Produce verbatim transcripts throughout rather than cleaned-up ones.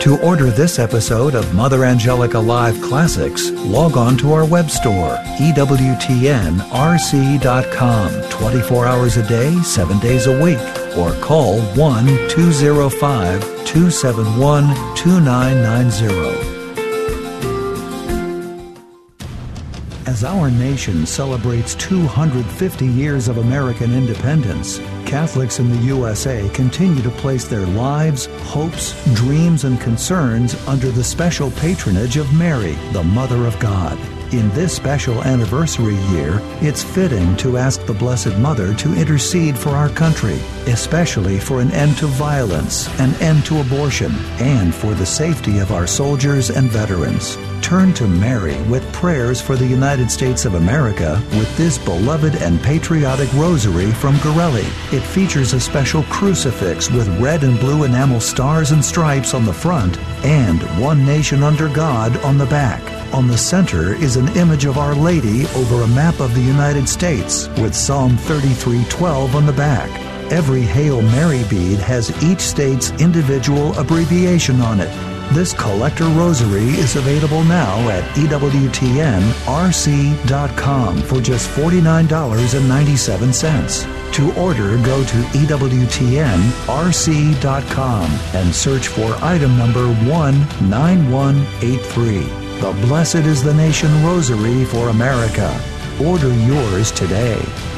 To order this episode of Mother Angelica Live Classics, log on to our web store, E W T N R C dot com, twenty-four hours a day, seven days a week, or call one two zero five, two seven one, two nine nine zero. As our nation celebrates two hundred fifty years of American independence, Catholics in the U S A continue to place their lives, hopes, dreams, and concerns under the special patronage of Mary, the Mother of God. In this special anniversary year, it's fitting to ask the Blessed Mother to intercede for our country, especially for an end to violence, an end to abortion, and for the safety of our soldiers and veterans. Turn to Mary with prayers for the United States of America with this beloved and patriotic rosary from Gorelli. It features a special crucifix with red and blue enamel stars and stripes on the front and One Nation Under God on the back. On the center is an image of Our Lady over a map of the United States with Psalm thirty-three twelve on the back. Every Hail Mary bead has each state's individual abbreviation on it. This collector rosary is available now at E W T N R C dot com for just forty-nine dollars and ninety-seven cents. To order, go to E W T N R C dot com and search for item number one nine one eight three. The Blessed is the Nation Rosary for America. Order yours today.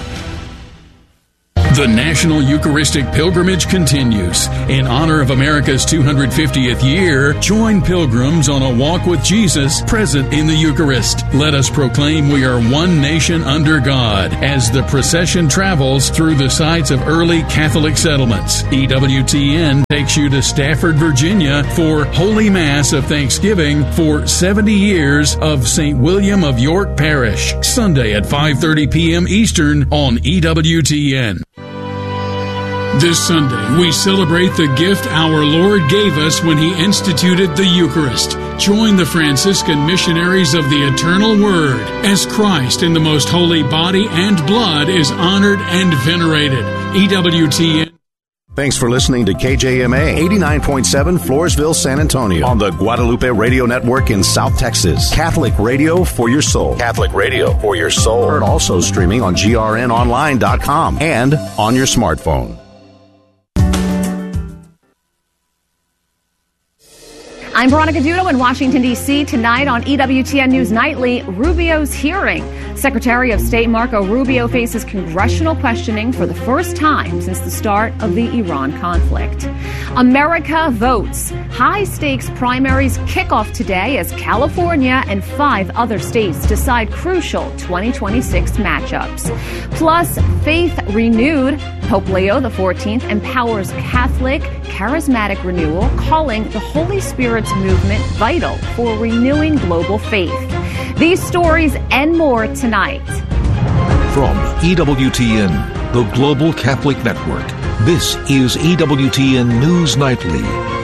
The National Eucharistic Pilgrimage continues. In honor of America's two hundred fiftieth year, join pilgrims on a walk with Jesus present in the Eucharist. Let us proclaim we are one nation under God as the procession travels through the sites of early Catholic settlements. E W T N takes you to Stafford, Virginia for Holy Mass of Thanksgiving for seventy years of Saint William of York Parish, Sunday at five thirty p.m. Eastern on E W T N. This Sunday, we celebrate the gift our Lord gave us when He instituted the Eucharist. Join the Franciscan missionaries of the Eternal Word as Christ in the most holy body and blood is honored and venerated. E W T N. Thanks for listening to K J M A eighty-nine point seven Floresville, San Antonio on the Guadalupe Radio Network in South Texas. Catholic radio for your soul. Catholic radio for your soul. Heard also streaming on G R N online dot com and on your smartphone. I'm Veronica Dudo in Washington, D C Tonight on E W T N News Nightly, Rubio's hearing. Secretary of State Marco Rubio faces congressional questioning for the first time since the start of the Iran conflict. America votes. High-stakes primaries kick off today as California and five other states decide crucial twenty twenty-six matchups. Plus, faith renewed. Pope Leo the fourteenth empowers Catholic charismatic renewal, calling the Holy Spirit's movement vital for renewing global faith. These stories and more tonight. From E W T N, the Global Catholic Network, this is E W T N News Nightly.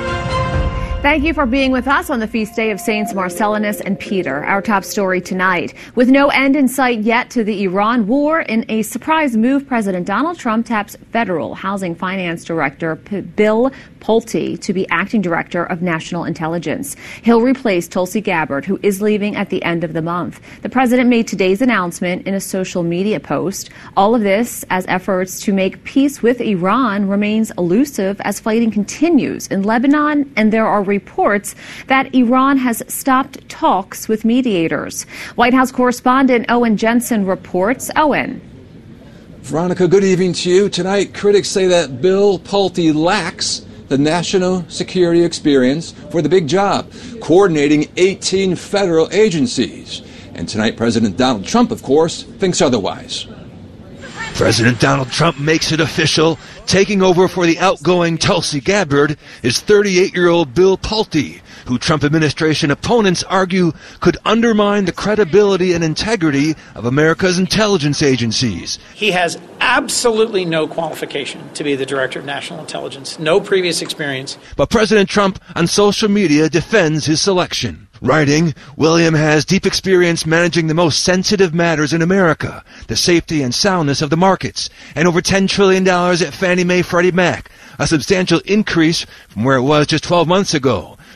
Thank you for being with us on the feast day of Saints Marcellinus and Peter. Our top story tonight. With no end in sight yet to the Iran war, in a surprise move, President Donald Trump taps Federal Housing Finance Director P- Bill Pulte to be acting director of national intelligence. He'll replace Tulsi Gabbard, who is leaving at the end of the month. The president made today's announcement in a social media post. All of this as efforts to make peace with Iran remains elusive as fighting continues in Lebanon, and there are reports that Iran has stopped talks with mediators. White House correspondent Owen Jensen reports. Owen. Veronica, good evening to you. Tonight, critics say that Bill Pulte lacks the national security experience for the big job, coordinating eighteen federal agencies. And tonight, President Donald Trump, of course, thinks otherwise. President Donald Trump makes it official. Taking over for the outgoing Tulsi Gabbard is thirty-eight-year-old Bill Pulte, who Trump administration opponents argue could undermine the credibility and integrity of America's intelligence agencies. He has absolutely no qualification to be the director of national intelligence, no previous experience. But President Trump on social media defends his selection. Writing, William has deep experience managing the most sensitive matters in America, the safety and soundness of the markets, and over ten trillion dollars at Fannie Mae Freddie Mac, a substantial increase from where it was just twelve months ago.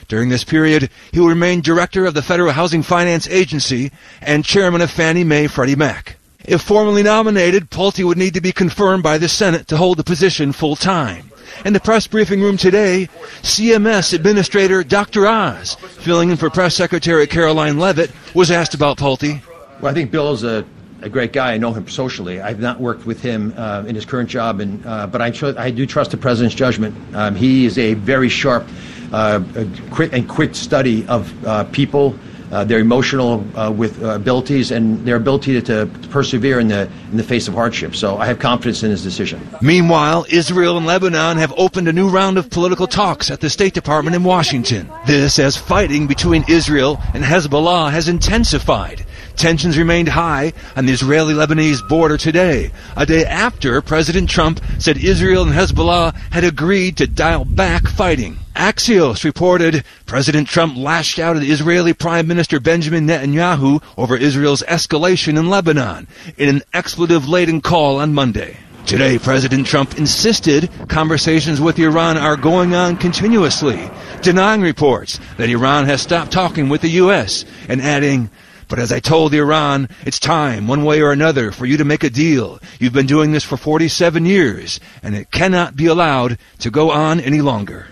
During this period, he will remain director of the Federal Housing Finance Agency and chairman of Fannie Mae Freddie Mac. If formally nominated, Pulte would need to be confirmed by the Senate to hold the position full-time. In the press briefing room today, C M S Administrator Doctor Oz, filling in for Press Secretary Caroline Leavitt, was asked about Pulte. Well, I think Bill is a, a great guy. I know him socially. I've not worked with him uh, in his current job, and uh, but I, tr- I do trust the president's judgment. Um, he is a very sharp uh, a quick and quick study of uh, people, uh, their emotional uh, with uh, abilities, and their ability to, to persevere in the in the face of hardship. So I have confidence in his decision. Meanwhile, Israel and Lebanon have opened a new round of political talks at the State Department in Washington. This as fighting between Israel and Hezbollah has intensified. Tensions remained high on the Israeli-Lebanese border today, a day after President Trump said Israel and Hezbollah had agreed to dial back fighting. Axios reported President Trump lashed out at Israeli Prime Minister Benjamin Netanyahu over Israel's escalation in Lebanon in an expletive-laden call on Monday. Today, President Trump insisted conversations with Iran are going on continuously, denying reports that Iran has stopped talking with the U S and adding, "But as I told Iran, it's time, one way or another, for you to make a deal. You've been doing this for forty-seven years, and it cannot be allowed to go on any longer."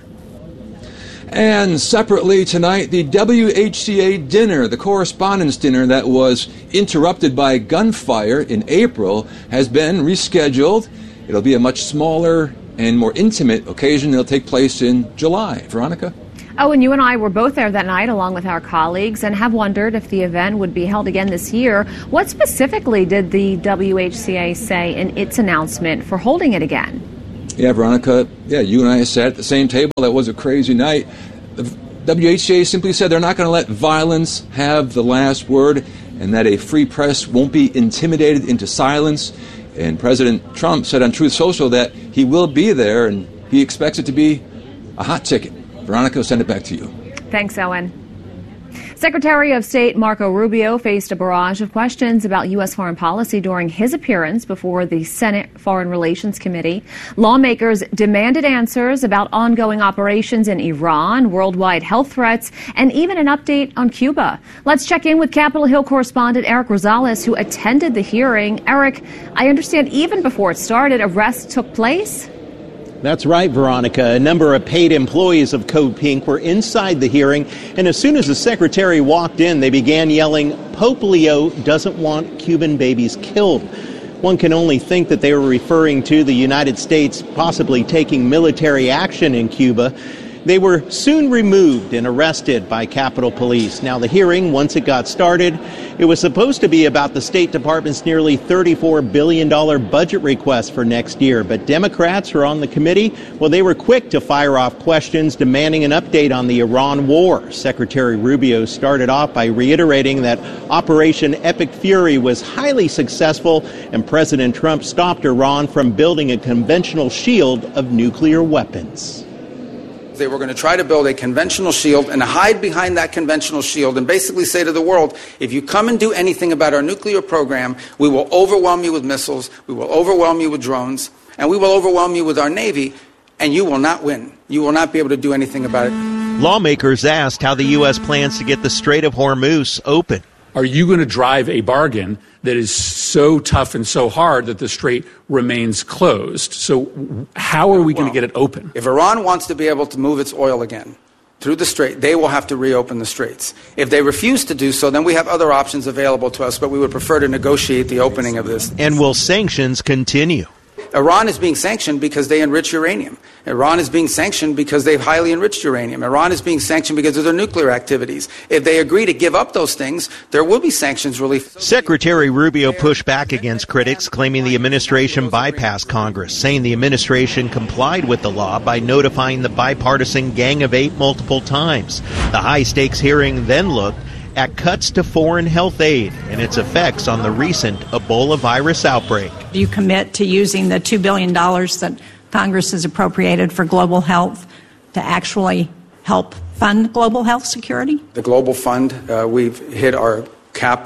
And separately tonight, the W H C A dinner, the correspondence dinner that was interrupted by gunfire in April, has been rescheduled. It'll be a much smaller and more intimate occasion. It'll take place in July. Veronica? Oh, and you and I were both there that night along with our colleagues and have wondered if the event would be held again this year. What specifically did the W H C A say in its announcement for holding it again? Yeah, Veronica, yeah, you and I sat at the same table. That was a crazy night. The W H C A simply said they're not going to let violence have the last word and that a free press won't be intimidated into silence. And President Trump said on Truth Social that he will be there and he expects it to be a hot ticket. Veronica, I'll send it back to you. Thanks, Owen. Secretary of State Marco Rubio faced a barrage of questions about U S foreign policy during his appearance before the Senate Foreign Relations Committee. Lawmakers demanded answers about ongoing operations in Iran, worldwide health threats, and even an update on Cuba. Let's check in with Capitol Hill correspondent Eric Rosales, who attended the hearing. Eric, I understand even before it started, arrests took place? That's right, Veronica. A number of paid employees of Code Pink were inside the hearing, and as soon as the secretary walked in, they began yelling, "Pope Leo doesn't want Cuban babies killed." One can only think that they were referring to the United States possibly taking military action in Cuba. They were soon removed and arrested by Capitol Police. Now, the hearing, once it got started, it was supposed to be about the State Department's nearly thirty-four billion dollars budget request for next year. But Democrats who are on the committee, well, they were quick to fire off questions demanding an update on the Iran war. Secretary Rubio started off by reiterating that Operation Epic Fury was highly successful and President Trump stopped Iran from building a conventional shield of nuclear weapons. They were going to try to build a conventional shield and hide behind that conventional shield and basically say to the world, if you come and do anything about our nuclear program, we will overwhelm you with missiles, we will overwhelm you with drones, and we will overwhelm you with our Navy, and you will not win. You will not be able to do anything about it. Lawmakers asked how the U S plans to get the Strait of Hormuz open. Are you going to drive a bargain that is so tough and so hard that the strait remains closed? So how are we well, going to get it open? If Iran wants to be able to move its oil again through the strait, they will have to reopen the straits. If they refuse to do so, then we have other options available to us, but we would prefer to negotiate the opening of this. And will sanctions continue? Iran is being sanctioned because they enrich uranium. Iran is being sanctioned because they've highly enriched uranium. Iran is being sanctioned because of their nuclear activities. If they agree to give up those things, there will be sanctions relief. Secretary Rubio pushed back against critics, claiming the administration bypassed Congress, saying the administration complied with the law by notifying the bipartisan Gang of Eight multiple times. The high-stakes hearing then looked at cuts to foreign health aid and its effects on the recent Ebola virus outbreak. Do you commit to using the two billion dollars that Congress has appropriated for global health to actually help fund global health security? The global fund, uh, we've hit our cap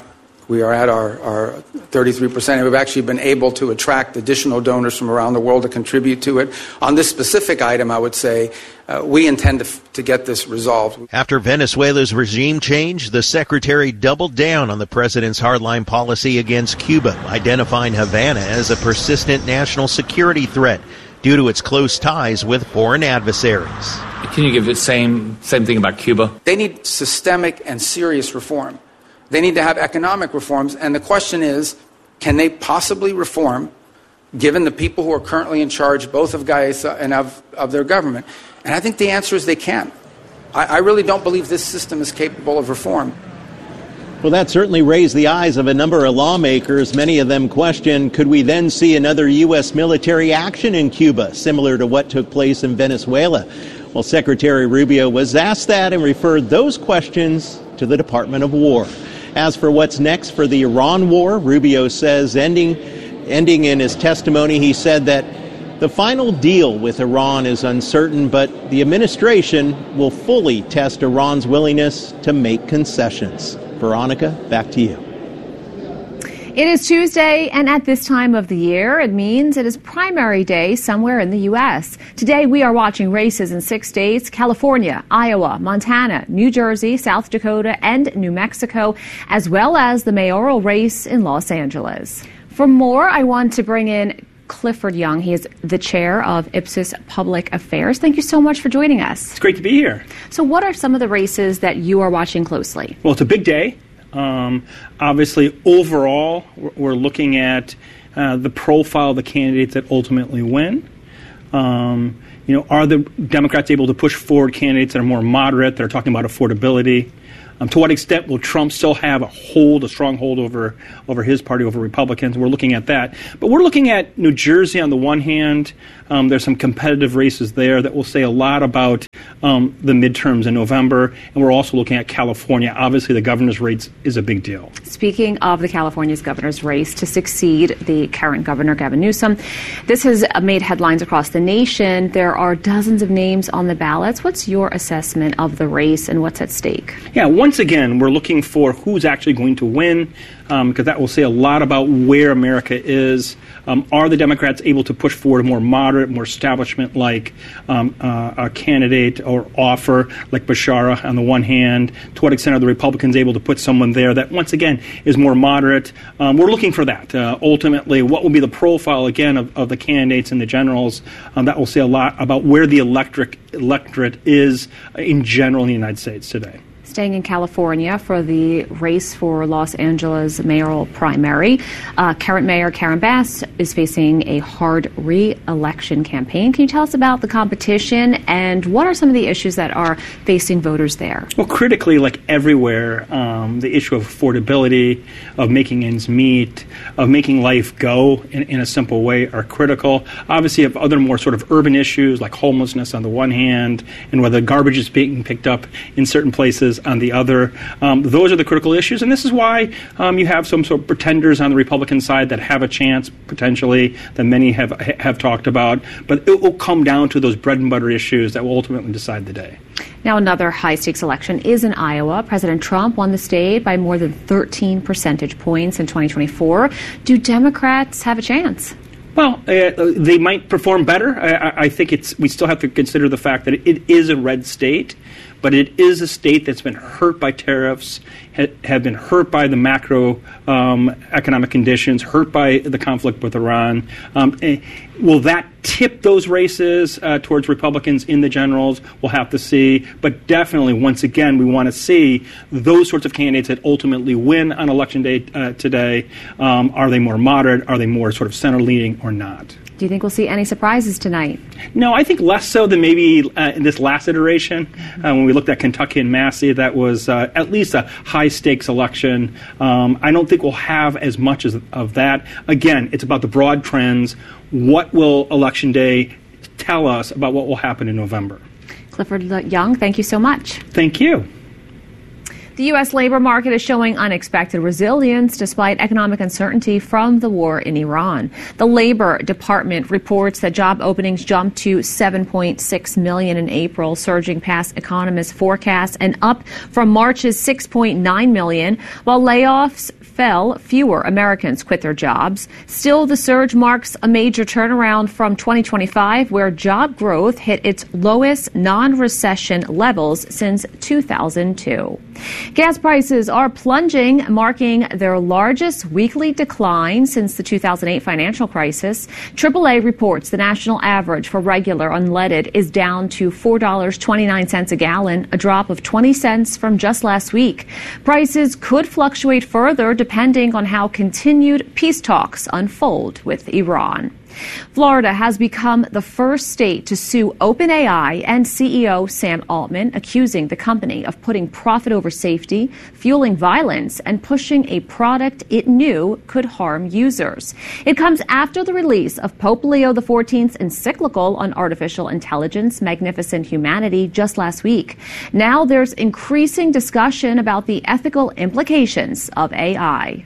We are at our, our thirty-three percent. We've actually been able to attract additional donors from around the world to contribute to it. On this specific item, I would say uh, we intend to, f- to get this resolved. After Venezuela's regime change, the secretary doubled down on the president's hardline policy against Cuba, identifying Havana as a persistent national security threat due to its close ties with foreign adversaries. Can you give the same, same thing about Cuba? They need systemic and serious reform. They need to have economic reforms, and the question is, can they possibly reform, given the people who are currently in charge, both of Gaesa and of, of their government? And I think the answer is they can. I, I really don't believe this system is capable of reform. Well, that certainly raised the eyes of a number of lawmakers. Many of them question, could we then see another U S military action in Cuba, similar to what took place in Venezuela? Well, Secretary Rubio was asked that and referred those questions to the Department of War. As for what's next for the Iran war, Rubio says, ending, ending in his testimony, he said that the final deal with Iran is uncertain, but the administration will fully test Iran's willingness to make concessions. Veronica, back to you. It is Tuesday, and at this time of the year, it means it is primary day somewhere in the U S. Today, we are watching races in six states: California, Iowa, Montana, New Jersey, South Dakota, and New Mexico, as well as the mayoral race in Los Angeles. For more, I want to bring in Clifford Young. He is the chair of Ipsos Public Affairs. Thank you so much for joining us. It's great to be here. So what are some of the races that you are watching closely? Well, it's a big day. Um, obviously, overall, we're looking at uh, the profile of the candidates that ultimately win. Um, you know, are the Democrats able to push forward candidates that are more moderate, that are talking about affordability? Um, to what extent will Trump still have a hold, a strong hold over over his party, over Republicans? We're looking at that. But we're looking at New Jersey on the one hand. Um, there's some competitive races there that will say a lot about um, the midterms in November. And we're also looking at California. Obviously, the governor's race is a big deal. Speaking of the California's governor's race to succeed the current governor, Gavin Newsom, this has made headlines across the nation. There are dozens of names on the ballots. What's your assessment of the race and what's at stake? Yeah, once again, we're looking for who's actually going to win, um, because that will say a lot about where America is. Um, are the Democrats able to push forward a more moderate, more establishment-like um, uh, a candidate or offer like Bashara on the one hand? To what extent are the Republicans able to put someone there that, once again, is more moderate? Um, we're looking for that. Uh, ultimately, what will be the profile, again, of, of the candidates and the generals? Um, that will say a lot about where the electric, electorate is in general in the United States today. Staying in California for the race for Los Angeles mayoral primary, uh, current mayor Karen Bass is facing a hard re-election campaign. Can you tell us about the competition and what are some of the issues that are facing voters there? Well, critically, like everywhere, um, the issue of affordability, of making ends meet, of making life go in, in a simple way are critical. Obviously, you have other more sort of urban issues like homelessness on the one hand and whether garbage is being picked up in certain places on the other. Um, those are the critical issues, and this is why um, you have some sort of pretenders on the Republican side that have a chance, potentially, that many have have talked about. But it will come down to those bread and butter issues that will ultimately decide the day. Now, another high-stakes election is in Iowa. President Trump won the state by more than thirteen percentage points in twenty twenty-four. Do Democrats have a chance? Well, uh, they might perform better. I, I think it's. We still have to consider the fact that it is a red state, but it is a state that's been hurt by tariffs, ha- have been hurt by the macro um, economic conditions, hurt by the conflict with Iran. Um, will that tip those races uh, towards Republicans in the generals? We'll have to see. But definitely, once again, we want to see those sorts of candidates that ultimately win on Election Day uh, today. Um, are they more moderate? Are they more sort of center-leaning or not? Do you think we'll see any surprises tonight? No, I think less so than maybe uh, in this last iteration. Uh, when we looked at Kentucky and Massey, that was uh, at least a high-stakes election. Um, I don't think we'll have as much as, of that. Again, it's about the broad trends. What will Election Day tell us about what will happen in November? Clifford Young, thank you so much. Thank you. The U S labor market is showing unexpected resilience despite economic uncertainty from the war in Iran. The Labor Department reports that job openings jumped to seven point six million in April, surging past economists' forecasts and up from March's six point nine million, while layoffs fell, fewer Americans quit their jobs. Still, the surge marks a major turnaround from twenty twenty-five, where job growth hit its lowest non-recession levels since two thousand two. Gas prices are plunging, marking their largest weekly decline since the two thousand eight financial crisis. triple A reports the national average for regular unleaded is down to four dollars and twenty-nine cents a gallon, a drop of twenty cents from just last week. Prices could fluctuate further depending on how continued peace talks unfold with Iran. Florida has become the first state to sue OpenAI and C E O Sam Altman, accusing the company of putting profit over safety, fueling violence, and pushing a product it knew could harm users. It comes after the release of Pope Leo the fourteenth's encyclical on artificial intelligence, Magnificent Humanity, just last week. Now there's increasing discussion about the ethical implications of A I.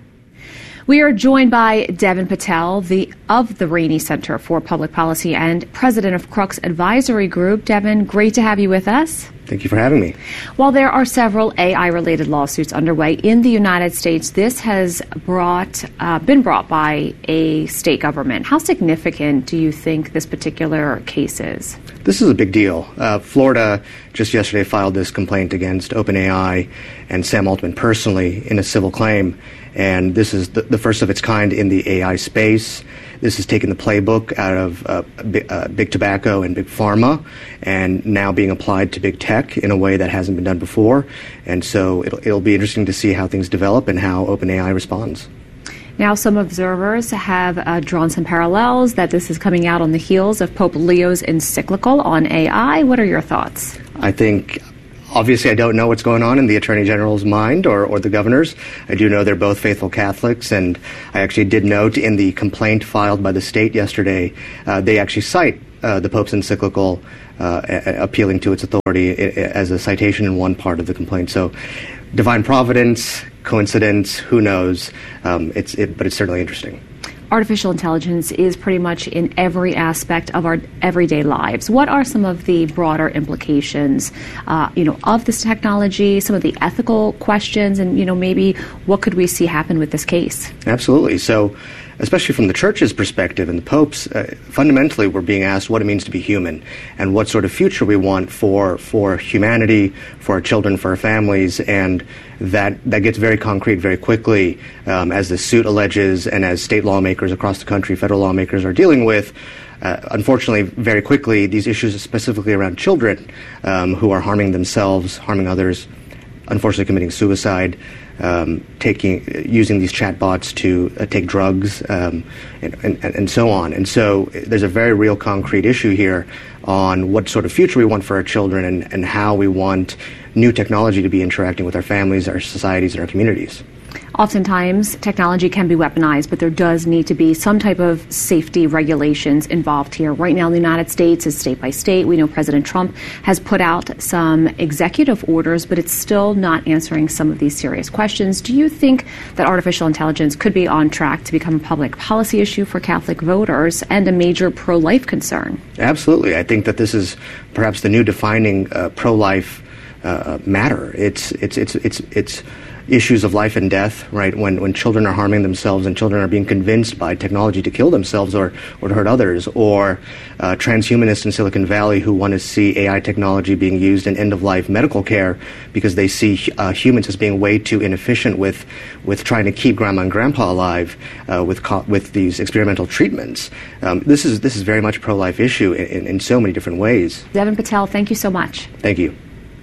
We are joined by Devin Patel, the of the Rainey Center for Public Policy and president of Crux Advisory Group. Devin, great to have you with us. Thank you for having me. While there are several A I-related lawsuits underway in the United States, this has brought uh, been brought by a state government. How significant do you think this particular case is? This is a big deal. Uh, Florida just yesterday filed this complaint against OpenAI and Sam Altman personally in a civil claim. And this is the, the first of its kind in the A I space. This has taken the playbook out of uh, big, uh, big tobacco and big pharma and now being applied to big tech in a way that hasn't been done before. And so it'll, it'll be interesting to see how things develop and how OpenAI responds. Now, some observers have uh, drawn some parallels that this is coming out on the heels of Pope Leo's encyclical on A I. What are your thoughts? I think... Obviously, I don't know what's going on in the Attorney General's mind or, or the governor's. I do know they're both faithful Catholics, and I actually did note in the complaint filed by the state yesterday, uh, they actually cite uh, the Pope's encyclical uh, a- appealing to its authority as a citation in one part of the complaint. So, divine providence, coincidence, who knows? Um, it's it, but it's certainly interesting. Artificial intelligence is pretty much in every aspect of our everyday lives. What are some of the broader implications, uh, you know, of this technology, some of the ethical questions, and, you know, maybe what could we see happen with this case? Absolutely. So, especially from the church's perspective and the Pope's, uh, fundamentally we're being asked what it means to be human and what sort of future we want for for humanity, for our children, for our families, and that, that gets very concrete very quickly um, as the suit alleges and as state lawmakers across the country, federal lawmakers are dealing with. Uh, unfortunately, very quickly, these issues specifically around children um, who are harming themselves, harming others, unfortunately committing suicide, um, taking, using these chatbots to uh, take drugs, um, and, and, and so on. And so there's a very real concrete issue here on what sort of future we want for our children and, and how we want new technology to be interacting with our families, our societies, and our communities. Oftentimes, technology can be weaponized, but there does need to be some type of safety regulations involved here. Right now in the United States, it's state by state. We know President Trump has put out some executive orders, but it's still not answering some of these serious questions. Do you think that artificial intelligence could be on track to become a public policy issue for Catholic voters and a major pro-life concern? Absolutely. I think that this is perhaps the new defining uh, pro-life uh, matter. It's, it's, it's, it's, it's, issues of life and death, right? When when children are harming themselves and children are being convinced by technology to kill themselves or, or to hurt others, or uh, transhumanists in Silicon Valley who want to see A I technology being used in end-of-life medical care because they see uh, humans as being way too inefficient with with trying to keep grandma and grandpa alive uh, with co- with these experimental treatments. Um, this is this is very much a pro-life issue in, in, in so many different ways. Devin Patel, thank you so much. Thank you.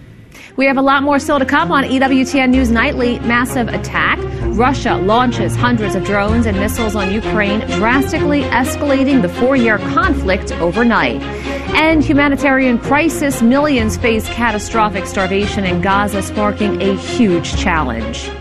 We have a lot more still to come on E W T N News Nightly. Massive attack. Russia launches hundreds of drones and missiles on Ukraine, drastically escalating the four-year conflict overnight. And humanitarian crisis. Millions face catastrophic starvation in Gaza, sparking a huge challenge.